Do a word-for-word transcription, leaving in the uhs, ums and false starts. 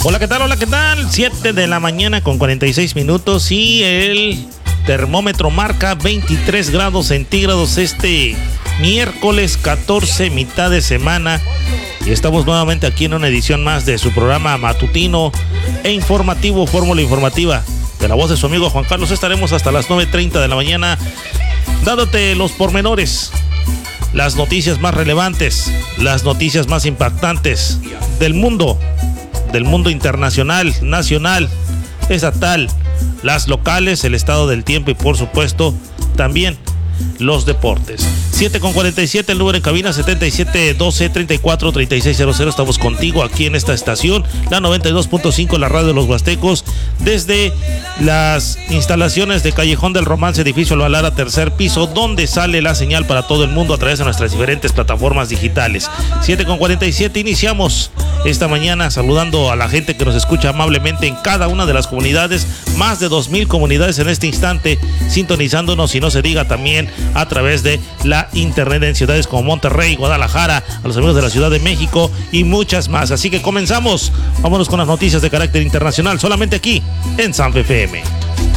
Hola, ¿qué tal? Hola, ¿qué tal? siete de la mañana con cuarenta y seis minutos y el termómetro marca veintitrés grados centígrados este miércoles catorce, mitad de semana. Y estamos nuevamente aquí en una edición más de su programa matutino e informativo, Fórmula Informativa. De la voz de su amigo Juan Carlos estaremos hasta las nueve treinta de la mañana dándote los pormenores, las noticias más relevantes, las noticias más impactantes del mundo, del mundo internacional, nacional, estatal, las locales, el estado del tiempo y por supuesto también los deportes. siete con cuarenta y siete, el número en cabina setenta y siete doce treinta y cuatro treinta y seis cero cero. Estamos contigo aquí en esta estación, la noventa y dos punto cinco, la radio de los Huastecos, desde las instalaciones de Callejón del Romance, edificio Alvalara, tercer piso, donde sale la señal para todo el mundo a través de nuestras diferentes plataformas digitales. siete con cuarenta y siete, iniciamos esta mañana saludando a la gente que nos escucha amablemente en cada una de las comunidades, más de dos mil comunidades en este instante sintonizándonos, y no se diga también a través de la internet en ciudades como Monterrey, Guadalajara, a los amigos de la Ciudad de México y muchas más. Así que comenzamos, vámonos con las noticias de carácter internacional, solamente aquí en Sanfe F M.